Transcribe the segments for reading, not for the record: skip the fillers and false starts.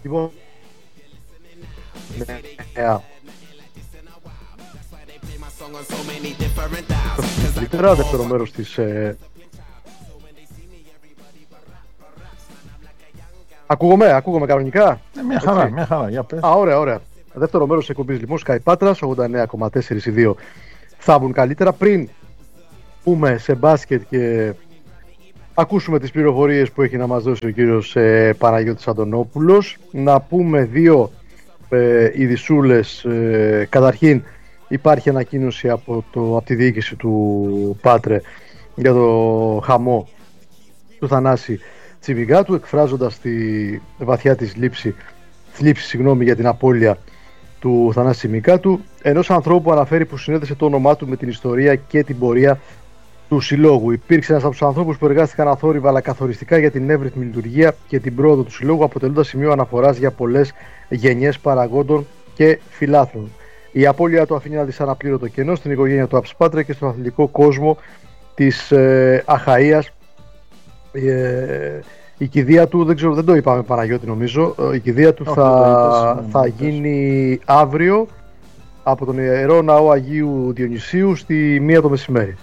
Λοιπόν, καλύτερα δεύτερο μέρος της... Ακούγομαι κανονικά. Μια χαρά, για πες. Ωραία. Δεύτερο μέρος της εκπομπής λοιπόν, Sky Patras, 89,4 οι δύο θα μπουν καλύτερα. Πριν πούμε σε μπάσκετ και ακούσουμε τις πληροφορίες που έχει να μας δώσει ο κύριος Παναγιώτης Αντωνόπουλος, να πούμε δύο ειδισούλες. Καταρχήν υπάρχει ανακοίνωση από τη διοίκηση του Πάτρε για το χαμό του Θανάση Τσιμιγκάτου, εκφράζοντας τη βαθιά της θλίψη για την απώλεια του Θανάση Τσιμιγκάτου, ενός ανθρώπου που αναφέρει που συνέδεσε το όνομά του με την ιστορία και την πορεία του συλλόγου. Υπήρξε ένας από τους ανθρώπους που εργάστηκαν αθόρυβα αλλά καθοριστικά για την εύρυθμη λειτουργία και την πρόοδο του συλλόγου, αποτελώντας σημείο αναφοράς για πολλές γενιές παραγόντων και φιλάθλων. Η απώλεια του αφήνει ένα δυσαναπλήρωτο κενό στην οικογένεια του Πάτρε και στον αθλητικό κόσμο της Αχαΐας. Η κηδεία του, δεν το είπαμε Παναγιώτη νομίζω, η κηδεία του θα γίνει αύριο από τον Ιερό Ναό Αγίου Διονυσίου στη 1 το μεσημέρι.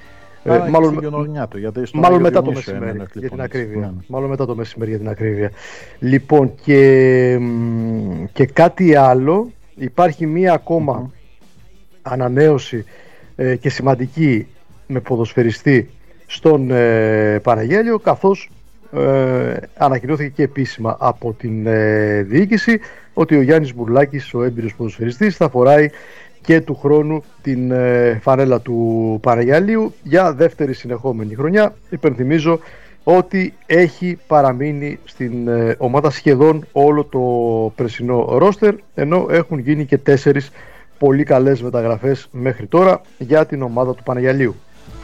Μάλλον μετά το μεσημέρι για την ακρίβεια. Μάλλον μετά το μεσημέρι για την ακρίβεια. Λοιπόν, και κάτι άλλο, υπάρχει μία ακόμα ανανέωση και σημαντική με ποδοσφαιριστή στον Παναγέλιο, καθώς ανακοινώθηκε και επίσημα από την διοίκηση ότι ο Γιάννης Μπουρλάκης, ο έμπειρος ποδοσφαιριστής, θα φοράει και του χρόνου την φανέλα του Παναγιαλίου για δεύτερη συνεχόμενη χρονιά. Υπενθυμίζω ότι έχει παραμείνει στην ομάδα σχεδόν όλο το περσινό ρόστερ, ενώ έχουν γίνει και 4 πολύ καλές μεταγραφές μέχρι τώρα για την ομάδα του Παναγιαλίου.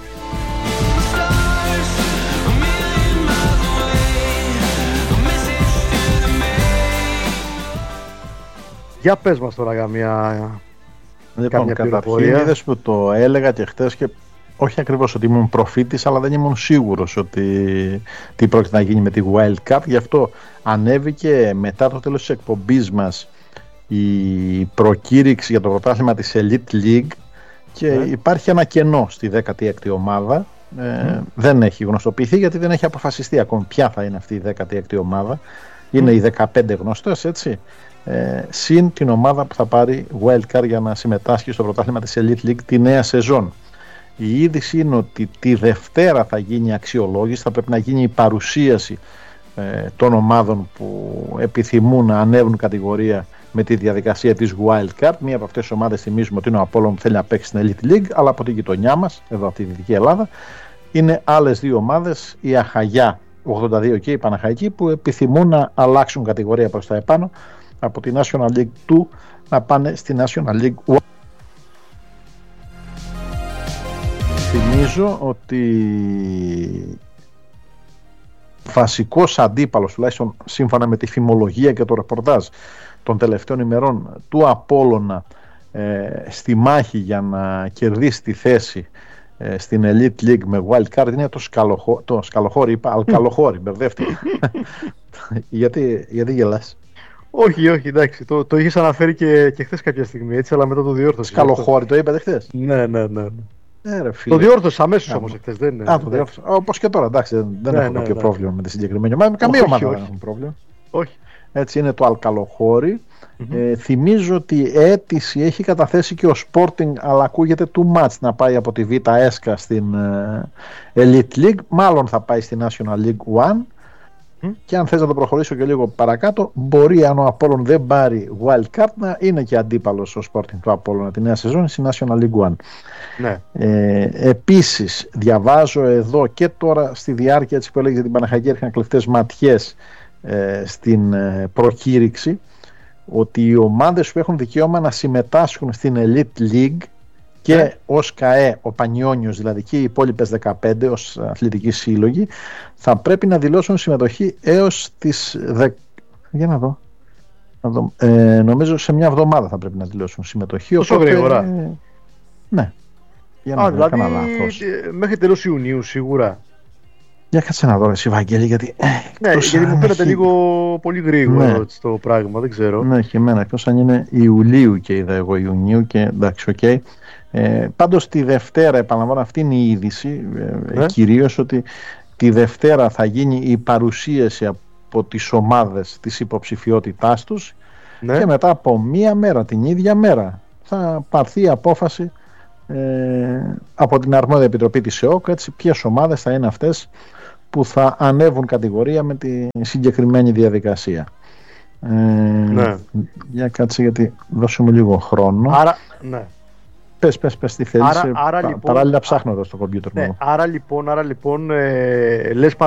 Για πες μας τώρα για μια... Λοιπόν, καταρχήν είδες που το έλεγα και χτες και όχι ακριβώς ότι ήμουν προφήτης, αλλά δεν ήμουν σίγουρος ότι τι πρόκειται να γίνει με τη Wild Cup. Γι' αυτό ανέβηκε μετά το τέλος της εκπομπής μας η προκήρυξη για το πρωτάθλημα της Elite League και υπάρχει ένα κενό στη 16η ομάδα. Δεν έχει γνωστοποιηθεί γιατί δεν έχει αποφασιστεί ακόμη ποια θα είναι αυτή η 16η ομάδα. Είναι οι 15 γνωστές, έτσι. Συν την ομάδα που θα πάρει wildcard για να συμμετάσχει στο πρωτάθλημα της Elite League τη νέα σεζόν. Η είδηση είναι ότι τη Δευτέρα θα γίνει αξιολόγηση, θα πρέπει να γίνει η παρουσίαση των ομάδων που επιθυμούν να ανέβουν κατηγορία με τη διαδικασία της wildcard. Μία από αυτές τις ομάδες, θυμίζουμε ότι είναι ο Απόλλων που θέλει να παίξει στην Elite League, αλλά από την γειτονιά μας, εδώ από τη Δυτική Ελλάδα, είναι άλλες δύο ομάδες, η Αχαγιά 82 και η Παναχαϊκή, που επιθυμούν να αλλάξουν κατηγορία προς τα επάνω από τη National League 2 να πάνε στη National League 1. Θυμίζω ότι βασικός αντίπαλος, τουλάχιστον σύμφωνα με τη φημολογία και το ρεπορτάζ των τελευταίων ημερών του Απόλλωνα στη μάχη για να κερδίσει τη θέση στην Elite League με wildcard είναι το Σκαλοχώρι, είπα Αλκαλοχώρι, μπερδεύτηκα. γιατί γελάς? Όχι, εντάξει, το είχες αναφέρει και χθες κάποια στιγμή, έτσι, αλλά μετά το διόρθωσα. Σκαλοχώρι το είπατε χθες? Ναι. Το διόρθωσα αμέσως όμως χθες, δεν είναι. Το διόρθωσα. Όπως και τώρα, εντάξει, δεν έχω κάποιο πρόβλημα με τη συγκεκριμένη ομάδα. Με καμία ομάδα δεν έχουν πρόβλημα. Όχι. Έτσι είναι το Αλκαλοχώρι. Θυμίζω ότι η αίτηση έχει καταθέσει και ο Sporting, αλλά ακούγεται too much να πάει από τη Β' ΕΣΚΑ στην Elite League. Μάλλον θα πάει στη National League 1. Και αν θες να το προχωρήσω και λίγο παρακάτω, μπορεί, αν ο Απόλλων δεν πάρει wildcard, να είναι και αντίπαλος ο Sporting του Απόλλωνα τη νέα σεζόν στη National League 1. Ναι. Επίσης διαβάζω εδώ και τώρα στη διάρκεια της που έλεγε την Παναχαϊκή, έρχαν κλεφτές ματιές στην προκήρυξη, ότι οι ομάδες που έχουν δικαίωμα να συμμετάσχουν στην Elite League και ως ΚΑΕ, ο Πανιόνιος δηλαδή, και οι υπόλοιπες 15 ως αθλητικοί σύλλογοι, θα πρέπει να δηλώσουν συμμετοχή έως τις για να δω. Νομίζω σε μια εβδομάδα θα πρέπει να δηλώσουν συμμετοχή. Τόσο γρήγορα? Ναι. Για να δηλαδή μέχρι τέλος Ιουνίου σίγουρα. Για κάτσε να δω εσύ Βαγγέλη, γιατί γιατί μου φαίνεται λίγο πολύ γρήγορο το πράγμα, δεν ξέρω. Ναι, και εμένα, εκτός αν είναι Ιουλίου και είδα εγώ Ιουνίου και εντάξει, οκ. Πάντως τη Δευτέρα, επαναλαμβάνω, αυτή είναι η είδηση, κυρίως ότι τη Δευτέρα θα γίνει η παρουσίαση από τις ομάδες της υποψηφιότητάς τους και μετά από μία μέρα, την ίδια μέρα, θα πάρθει η απόφαση από την αρμόδια επιτροπή της ΕΟΚ, έτσι, ποιες ομάδες θα είναι αυτές που θα ανέβουν κατηγορία με τη συγκεκριμένη διαδικασία. Για κάτσε, γιατί δώσουμε λίγο χρόνο. Άρα, Πες τι θέλεις, άρα, λοιπόν, παράλληλα ψάχνοντας το κομπιούτερ μου. Άρα λοιπόν λες